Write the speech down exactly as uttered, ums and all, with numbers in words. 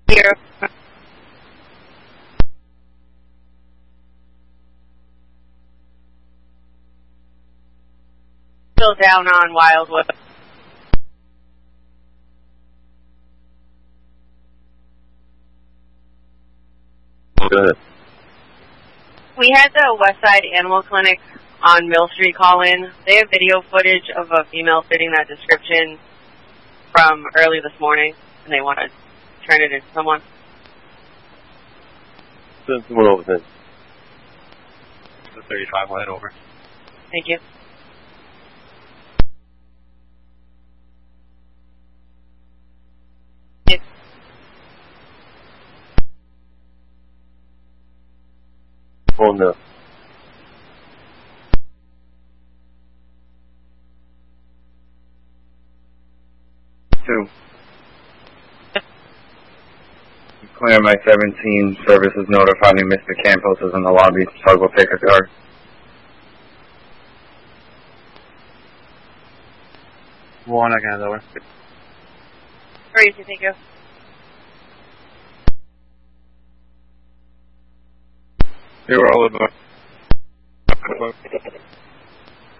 Here. Still down on Wildwood. Go ahead. We had the Westside Animal Clinic on Mill Street call in. They have video footage of a female fitting that description from early this morning, and they want to turn it into someone. Send someone over then. The thirty-five will head over. Thank you. Oh no. Two. Clear my seventeen services notify me Mister Campos is in the lobby, so I'll go take a car. One, I can over. Crazy, thank you. They were all about.